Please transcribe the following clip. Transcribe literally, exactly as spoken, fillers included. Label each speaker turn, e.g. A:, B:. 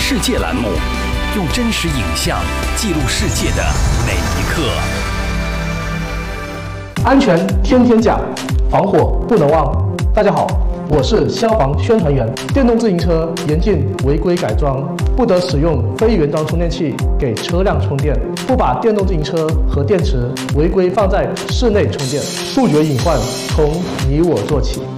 A: 世界》栏目，用真实影像记录世界的每一刻。
B: 安全天天讲，防火不能忘。大家好，我是消防宣传员。电动自行车严禁违规改装，不得使用非原装充电器给车辆充电，不把电动自行车和电池违规放在室内充电。杜绝隐患，从你我做起。